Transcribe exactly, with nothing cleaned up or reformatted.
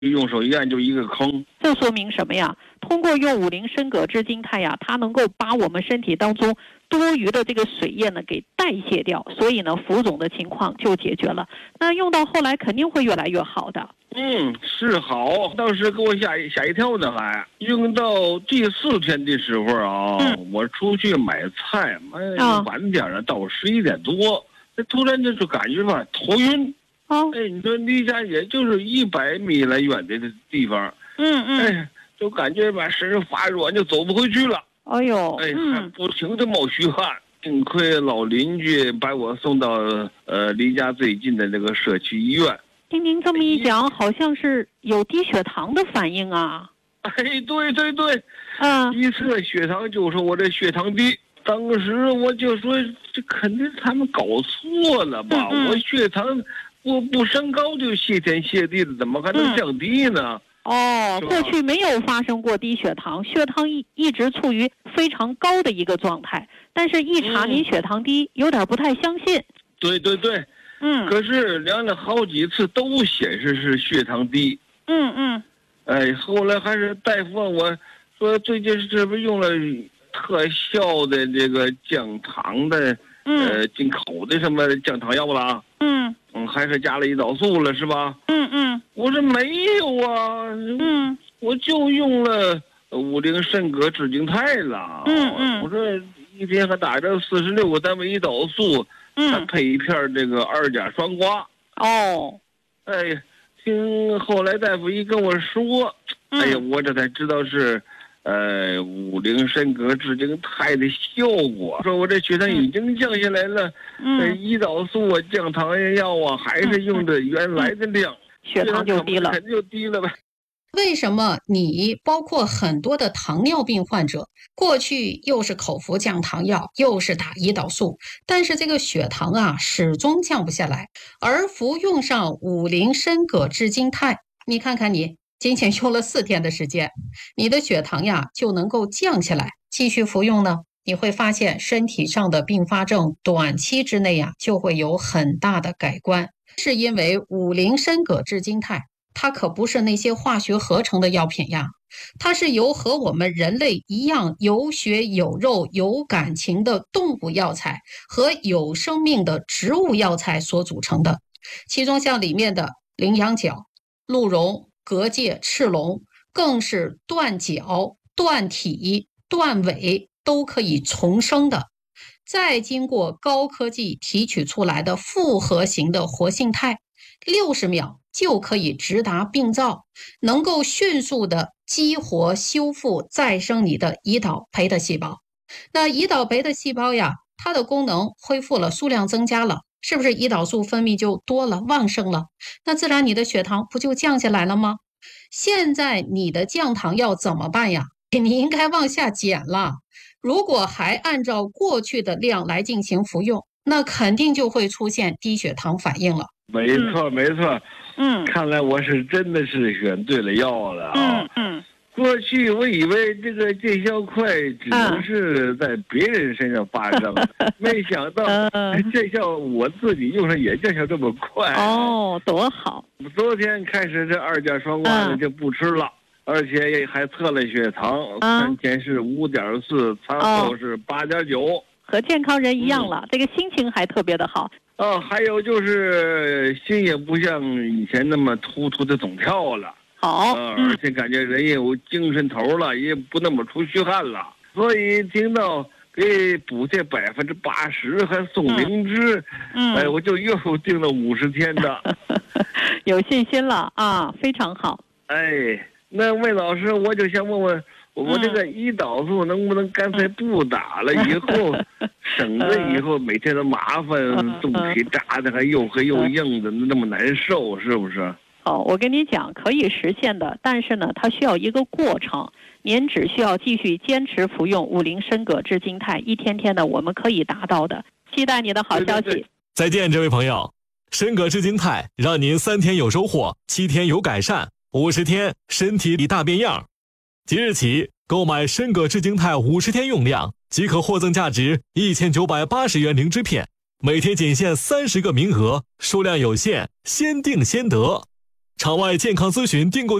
用手一按就一个坑。 这说明什么呀？通过用五灵参葛至精泰呀，它能够把我们身体当中多余的这个水液呢给代谢掉，所以呢浮肿的情况就解决了。那用到后来肯定会越来越好的。 嗯，是好，当时给我吓一吓一跳呢，还用到第四天的时候啊，嗯、我出去买菜，买晚点了，到十一点多，这突然就就感觉吧头晕。 哦， 哎，你说离家也就是一百米来远的地方， 嗯嗯， 哎，就感觉吧身上发软，就走不回去了。 哎呦， 哎， 嗯、 还不停的冒虚汗。幸亏老邻居把我送到呃离家最近的那个社区医院。 听您这么一讲，好像是有低血糖的反应啊。 哎，对对对， 嗯， 一测血糖就说我这血糖低，当时我就说这肯定他们搞错了吧， 嗯嗯我血糖不不升高就谢天谢地的，怎么还能降低呢？ 嗯、哦，过去没有发生过低血糖，血糖一一直处于非常高的一个状态，但是一查您血糖低，嗯、有点不太相信。 对对对。 嗯， 可是量了好几次都显示是血糖低。 嗯嗯， 哎，后来还是大夫问我说最近是不是用了特效的这个降糖的， 嗯、 呃，进口的什么降糖药了？ 嗯嗯，还是加了胰岛素了是吧？ 嗯嗯， 我说没有啊， 嗯， 我就用了五灵参葛至精泰了。 嗯嗯， 我说一天还打着四十六个单位胰岛素。还配一片这个二甲双胍。 哦， 哎，听后来大夫一跟我说，嗯、哎呀，我这才知道是，呃，五灵参葛至精泰的效果。说我这血糖已经降下来了， 嗯， 呃、胰岛素啊、降糖药啊，还是用的原来的量， 嗯、血糖就低了， 肯定就低了呗。 为什么你包括很多的糖尿病患者，过去又是口服降糖药，又是打胰岛素，但是这个血糖啊始终降不下来，而服用上五灵参葛至精泰，你看看你仅仅用了四天的时间，你的血糖呀就能够降下来，继续服用呢，你会发现身体上的并发症短期之内呀就会有很大的改观，是因为五灵参葛至精泰它可不是那些化学合成的药品呀，它是由和我们人类一样有血有肉有感情的动物药材和有生命的植物药材所组成的，其中像里面的羚羊角、鹿茸、蛤蚧、赤龙，更是断角、断体、断尾都可以重生的，再经过高科技提取出来的复合型的活性肽，六十秒就可以直达病灶，能够迅速的激活、修复、再生你的胰岛培的细胞。那胰岛培的细胞呀，它的功能恢复了，数量增加了，是不是胰岛素分泌就多了、旺盛了？那自然你的血糖不就降下来了吗？现在你的降糖药怎么办呀？你应该往下减了。如果还按照过去的量来进行服用，那肯定就会出现低血糖反应了。 没错，没错。嗯，看来我是真的是选对了药了啊。 嗯嗯。 过去我以为这个见效快只能是在别人身上发生，嗯、没想到见效我自己用上也见效这么快。 哦，多好！ 昨天开始这二甲双胍呢就不吃了。嗯，而且还测了血糖，餐前是五点四，餐后是八点九， 和健康人一样了。嗯、这个心情还特别的好。 哦，还有就是心也不像以前那么突突的总跳了。 好， 呃，而且感觉人也有精神头了，也不那么出虚汗了。所以听到给补贴百分之八十，还送灵芝，嗯，哎，我就又订了五十天的， 有信心了啊，非常好。 哎。那魏老师，我就想问问，我这个胰岛素能不能干脆不打了？以后省得以后每天都麻烦，肚皮扎的还又黑又硬的，那么难受，是不是？ 哦，我跟你讲，可以实现的，但是呢，它需要一个过程。您只需要继续坚持服用五灵参葛至精泰，一天天的，我们可以达到的。期待你的好消息。对对对， 再见，这位朋友。参葛至精泰让您三天有收获，七天有改善，五十天身体里大变样。即日起购买参葛至精泰五十天用量，即可获赠价值一千九百八十元灵芝片，每天仅限三十个名额，数量有限，先订先得。 场外健康咨询订购